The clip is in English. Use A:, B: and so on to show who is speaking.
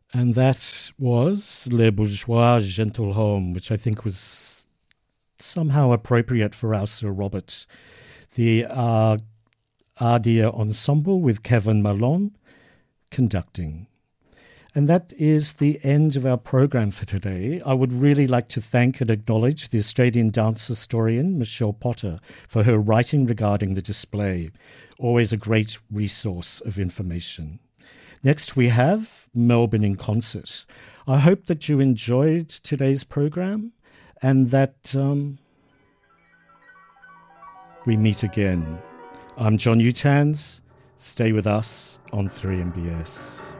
A: And that was Le Bourgeois Gentle Home, which I think was somehow appropriate for our Sir Robert. The Ardia Ensemble with Kevin Malone conducting. And that is the end of our program for today. I would really like to thank and acknowledge the Australian dance historian, Michelle Potter, for her writing regarding the display. Always a great resource of information. Next, we have Melbourne in Concert. I hope that you enjoyed today's program and that we meet again. I'm John Utans. Stay with us on 3MBS.